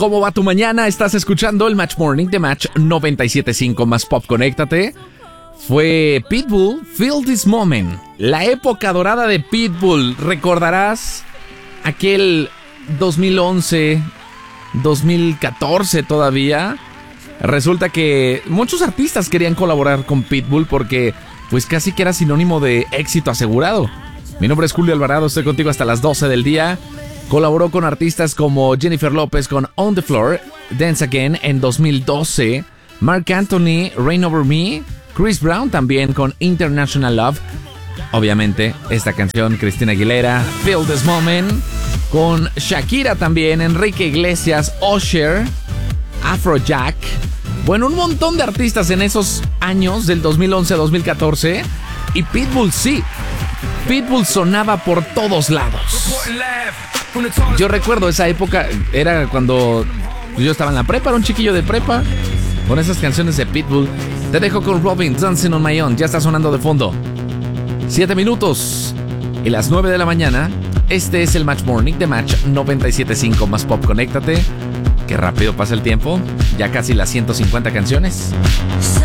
¿Cómo va tu mañana? Estás escuchando el Match Morning de Match 97.5 más Pop. Conéctate. Fue Pitbull, Feel This Moment. La época dorada de Pitbull. Recordarás aquel 2011, 2014 todavía. Resulta que muchos artistas querían colaborar con Pitbull porque pues casi que era sinónimo de éxito asegurado. Mi nombre es Julio Alvarado, estoy contigo hasta las 12 del día. Colaboró con artistas como Jennifer López con On the Floor, Dance Again en 2012, Marc Anthony, Rain Over Me, Chris Brown también con International Love. Obviamente esta canción, Christina Aguilera, Feel This Moment, con Shakira también, Enrique Iglesias, Usher, Afrojack. Bueno, un montón de artistas en esos años del 2011 a 2014. Y Pitbull sí, Pitbull sonaba por todos lados. Yo recuerdo esa época, era cuando yo estaba en la prepa, era un chiquillo de prepa, con esas canciones de Pitbull. Te dejo con Robin, Dancing on My Own, ya está sonando de fondo. 7 minutos y las 9 de la mañana. Este es el Match Morning de Match 97.5 más Pop. Conéctate, que rápido pasa el tiempo, ya casi las 150 canciones.